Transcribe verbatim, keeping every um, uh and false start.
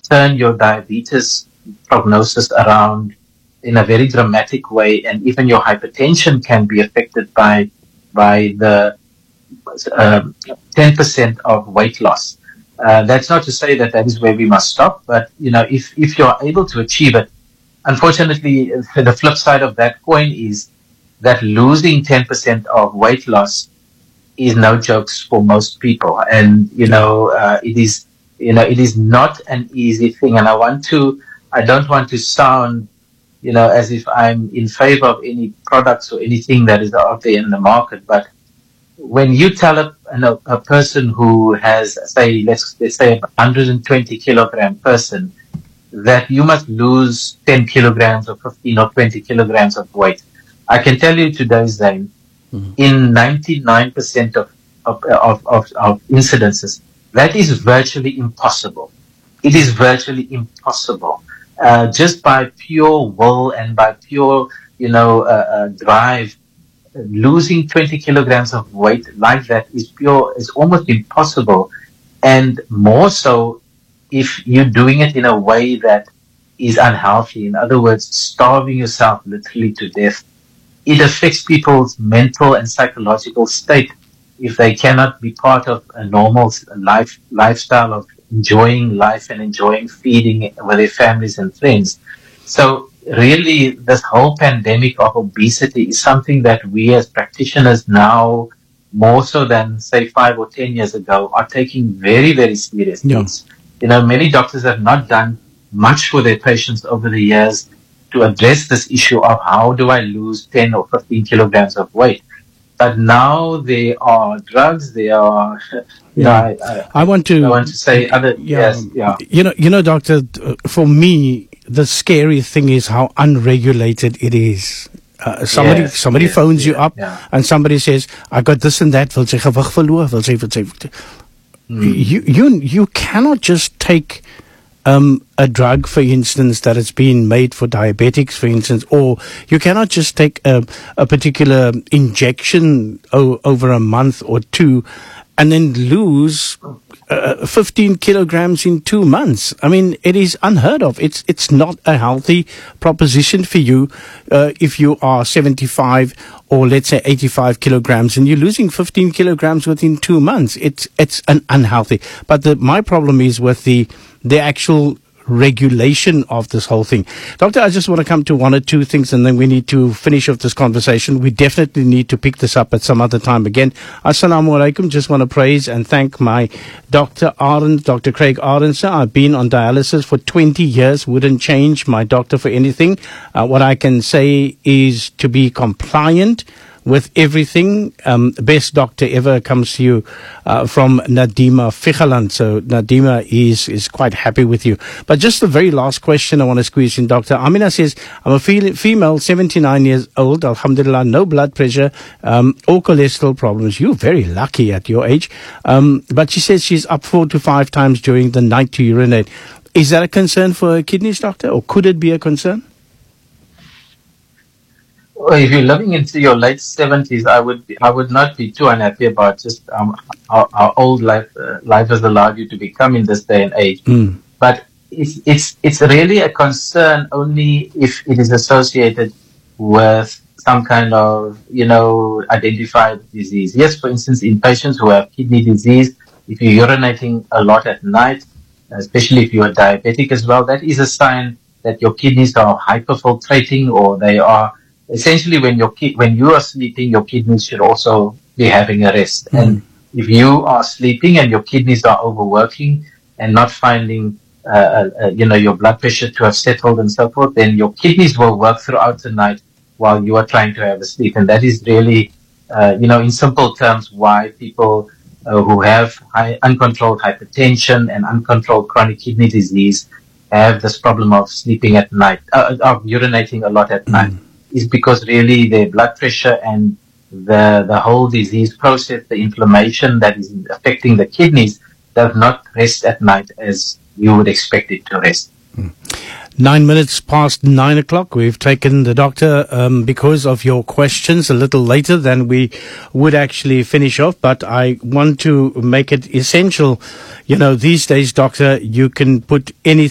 turn your diabetes prognosis around in a very dramatic way, and even your hypertension can be affected by by the um, ten percent of weight loss. Uh, that's not to say that that is where we must stop, but you know, if if you are able to achieve it, unfortunately, the flip side of that coin is that losing ten percent of weight loss is no jokes for most people, and you know, uh, it is you know, it is not an easy thing. And I want to, I don't want to sound, you know, as if I'm in favor of any products or anything that is out there in the market. But when you tell a, a, a person who has, say, let's, let's say a one hundred twenty kilogram person, that you must lose ten kilograms or fifteen or twenty kilograms of weight, I can tell you today, Zain, mm-hmm. in ninety-nine percent of, of, of, of, of incidences, that is virtually impossible. It is virtually impossible. Uh, just by pure will and by pure, you know, uh, uh, drive, losing twenty kilograms of weight like that is pure, is almost impossible. And more so if you're doing it in a way that is unhealthy. In other words, starving yourself literally to death. It affects people's mental and psychological state if they cannot be part of a normal life lifestyle of enjoying life and enjoying feeding with their families and friends. So really, this whole pandemic of obesity is something that we as practitioners now, more so than say five or ten years ago, are taking very, very seriously. Yeah. You know, many doctors have not done much for their patients over the years to address this issue of how do I lose ten or fifteen kilograms of weight. But now there are drugs, there are, you yeah. know, I, I, I want to, I want to say other, yeah, yes, yeah. You know, you know, doctor, for me, the scary thing is how unregulated it is. Uh, somebody yes, somebody yes, phones yeah, you up yeah. and somebody says, I got this and that, wil sy gewig verloor, wil sy, wil sy. Mm. You, you, you cannot just take Um, a drug, for instance, that has been made for diabetics, for instance, or you cannot just take a, a particular injection o- over a month or two and then lose uh, fifteen kilograms in two months. I mean, it is unheard of. It's it's not a healthy proposition for you uh, if you are seventy-five or let's say eighty-five kilograms and you're losing fifteen kilograms within two months. It's it's an unhealthy. But the, my problem is with the the actual regulation of this whole thing. Doctor, I just want to come to one or two things and then we need to finish off this conversation. We definitely need to pick this up at some other time again. Assalamu alaikum. Just want to praise and thank my Doctor Arends, Doctor Craig Arends. I've been on dialysis for twenty years. Wouldn't change my doctor for anything. Uh, what I can say is to be compliant with everything. Um, best doctor ever comes to you uh, from Nadima Fichaland. So Nadima is is quite happy with you. But just the very last question I want to squeeze in, Doctor Amina says, I'm a fe- female, seventy-nine years old, alhamdulillah, no blood pressure um, or cholesterol problems. You're very lucky at your age. Um, but she says she's up four to five times during the night to urinate. Is that a concern for her kidneys, doctor, or could it be a concern? Well, if you're living into your late seventies, I would be, I would not be too unhappy about just um, how, how old life uh, life has allowed you to become in this day and age. Mm. But it's it's it's really a concern only if it is associated with some kind of, you know, identified disease. Yes, for instance, in patients who have kidney disease, if you're urinating a lot at night, especially if you are diabetic as well, that is a sign that your kidneys are hyperfiltrating, or they are essentially when your ki- when you are sleeping, your kidneys should also be having a rest. Mm. And if you are sleeping and your kidneys are overworking and not finding, uh, uh, you know, your blood pressure to have settled and so forth, then your kidneys will work throughout the night while you are trying to have a sleep. And that is really, uh, you know, in simple terms, why people uh, who have high, uncontrolled hypertension and uncontrolled chronic kidney disease have this problem of sleeping at night, uh, of urinating a lot at mm. night. Is because really their blood pressure and the the whole disease process, the inflammation that is affecting the kidneys, does not rest at night as you would expect it to rest. Mm. Nine minutes past nine o'clock. We've taken the doctor um, because of your questions a little later than we would actually finish off. But I want to make it essential. You know, these days, doctor, you can put anything